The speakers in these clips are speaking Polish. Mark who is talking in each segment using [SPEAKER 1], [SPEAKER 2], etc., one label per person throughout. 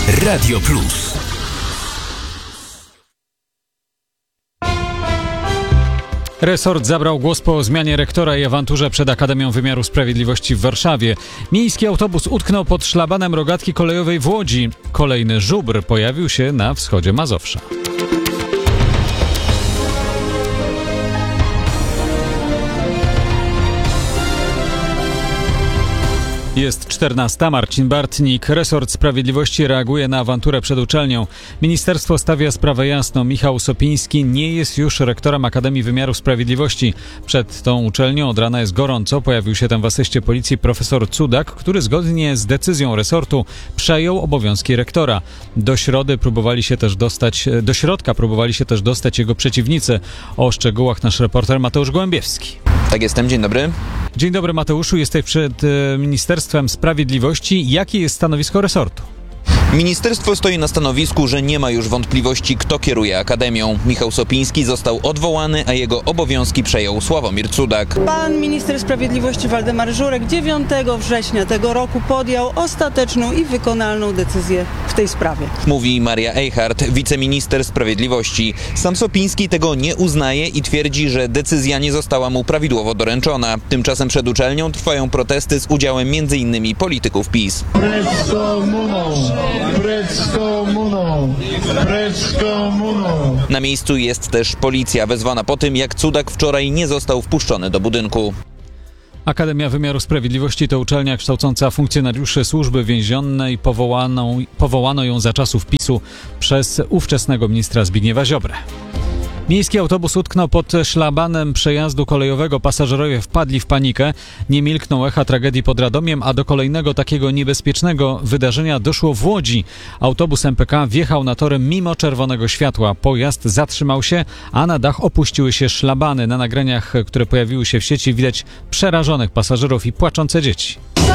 [SPEAKER 1] Radio Plus.
[SPEAKER 2] Resort zabrał głos po zmianie rektora i awanturze przed Akademią Wymiaru Sprawiedliwości w Warszawie. Miejski autobus utknął pod szlabanem rogatki kolejowej w Łodzi. Kolejny żubr pojawił się na wschodzie Mazowsza. Jest 14. Marcin Bartnik. Resort Sprawiedliwości reaguje na awanturę przed uczelnią. Ministerstwo stawia sprawę jasno. Michał Sopiński nie jest już rektorem Akademii Wymiaru Sprawiedliwości. Przed tą uczelnią od rana jest gorąco. Pojawił się tam w asyście policji profesor Cudak, który zgodnie z decyzją resortu przejął obowiązki rektora. Do środka próbowali się też dostać jego przeciwnicy. O szczegółach nasz reporter Mateusz Gołębiewski.
[SPEAKER 3] Tak jestem, dzień dobry.
[SPEAKER 2] Dzień dobry Mateuszu, jesteś przed Ministerstwem Sprawiedliwości. Jakie jest stanowisko resortu?
[SPEAKER 3] Ministerstwo stoi na stanowisku, że nie ma już wątpliwości, kto kieruje Akademią. Michał Sopiński został odwołany, a jego obowiązki przejął Sławomir Cudak.
[SPEAKER 4] Pan minister sprawiedliwości Waldemar Żurek 9 września tego roku podjął ostateczną i wykonalną decyzję w tej sprawie.
[SPEAKER 3] Mówi Maria Eichhardt, wiceminister sprawiedliwości. Sam Sopiński tego nie uznaje i twierdzi, że decyzja nie została mu prawidłowo doręczona. Tymczasem przed uczelnią trwają protesty z udziałem m.in. polityków PiS. Na miejscu jest też policja wezwana po tym, jak Cudak wczoraj nie został wpuszczony do budynku.
[SPEAKER 2] Akademia Wymiaru Sprawiedliwości to uczelnia kształcąca funkcjonariuszy służby więziennej. Powołano ją za czasów PiS-u przez ówczesnego ministra Zbigniewa Ziobrę. Miejski autobus utknął pod szlabanem przejazdu kolejowego. Pasażerowie wpadli w panikę. Nie milkną echa tragedii pod Radomiem, a do kolejnego takiego niebezpiecznego wydarzenia doszło w Łodzi. Autobus MPK wjechał na tory mimo czerwonego światła. Pojazd zatrzymał się, a na dach opuściły się szlabany. Na nagraniach, które pojawiły się w sieci, widać przerażonych pasażerów i płaczące dzieci.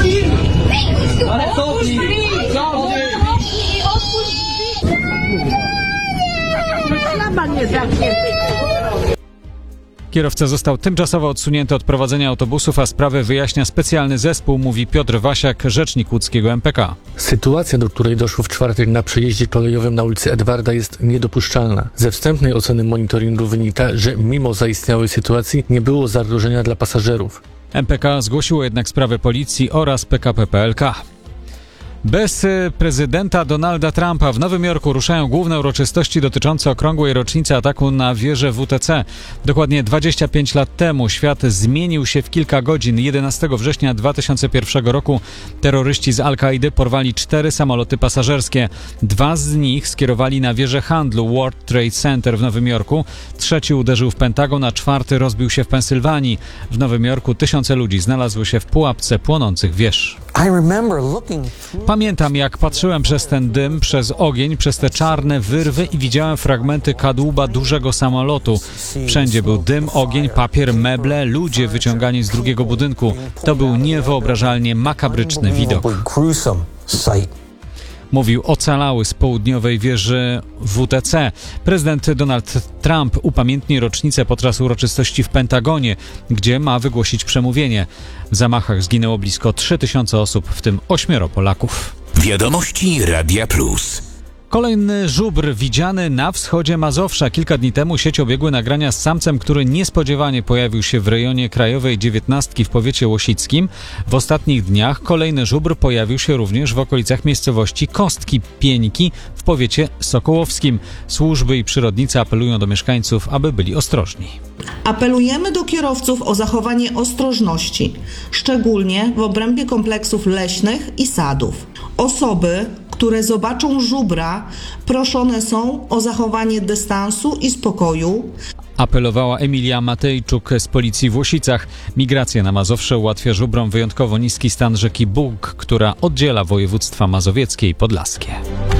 [SPEAKER 2] Kierowca został tymczasowo odsunięty od prowadzenia autobusów, a sprawę wyjaśnia specjalny zespół, mówi Piotr Wasiak, rzecznik łódzkiego MPK.
[SPEAKER 5] Sytuacja, do której doszło w czwartek na przejeździe kolejowym na ulicy Edwarda, jest niedopuszczalna. Ze wstępnej oceny monitoringu wynika, że mimo zaistniałej sytuacji nie było zagrożenia dla pasażerów.
[SPEAKER 2] MPK zgłosiło jednak sprawę policji oraz PKP PLK. Bez prezydenta Donalda Trumpa w Nowym Jorku ruszają główne uroczystości dotyczące okrągłej rocznicy ataku na wieżę WTC. Dokładnie 25 lat temu świat zmienił się w kilka godzin. 11 września 2001 roku terroryści z Al-Kaidy porwali 4 samoloty pasażerskie. 2 z nich skierowali na wieżę handlu World Trade Center w Nowym Jorku. 3 uderzył w Pentagon, a 4 rozbił się w Pensylwanii. W Nowym Jorku tysiące ludzi znalazły się w pułapce płonących wież. Pamiętam, jak patrzyłem przez ten dym, przez ogień, przez te czarne wyrwy i widziałem fragmenty kadłuba dużego samolotu. Wszędzie był dym, ogień, papier, meble, ludzie wyciągani z drugiego budynku. To był niewyobrażalnie makabryczny widok. Mówił ocalały z południowej wieży WTC. Prezydent Donald Trump upamiętni rocznicę podczas uroczystości w Pentagonie, gdzie ma wygłosić przemówienie. W zamachach zginęło blisko 3000 osób, w tym 8 Polaków.
[SPEAKER 1] Wiadomości Radia Plus.
[SPEAKER 2] Kolejny żubr widziany na wschodzie Mazowsza. Kilka dni temu sieć obiegły nagrania z samcem, który niespodziewanie pojawił się w rejonie Krajowej 19 w powiecie łosickim. W ostatnich dniach kolejny żubr pojawił się również w okolicach miejscowości Kostki Pieńki w powiecie sokołowskim. Służby i przyrodnicy apelują do mieszkańców, aby byli ostrożni.
[SPEAKER 6] Apelujemy do kierowców o zachowanie ostrożności, szczególnie w obrębie kompleksów leśnych i sadów. Osoby, które zobaczą żubra, proszone są o zachowanie dystansu i spokoju.
[SPEAKER 2] Apelowała Emilia Matejczuk z policji w Łosicach. Migrację na Mazowsze ułatwia żubrom wyjątkowo niski stan rzeki Bug, która oddziela województwa mazowieckie i podlaskie.